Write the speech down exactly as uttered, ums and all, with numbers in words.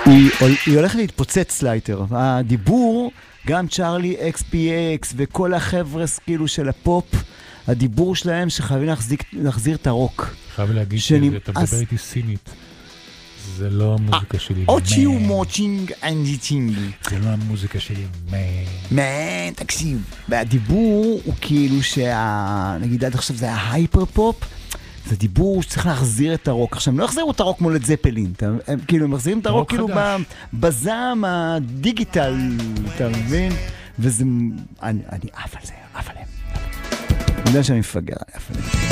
היא, היא הולכת להתפוצץ לייטר. הדיבור, גם צ'ארלי אקס פי אקס וכל החבר'ה כאילו של הפופ, הדיבור שלהם שחייבים להחזיק, להחזיר את הרוק. חייב להגיד שאתה מדבר איתי סינית. זה לא המוזיקה שלי. אותי ומוצ'ינג אנדיטינג. זה לא המוזיקה שלי. מן, תקשיב. והדיבור הוא כאילו נגיד עד עכשיו זה ההייפר פופ, זה דיבור שצריך להחזיר את הרוק. עכשיו, הם לא החזירו את הרוק מול את זפלין. הם כאילו, הם מחזירים את הרוק כאילו בזעם הדיגיטל, אתה מבין? וזה, אני עף על זה, עף עליהם. אני יודע שאני מפגר, עף עליהם.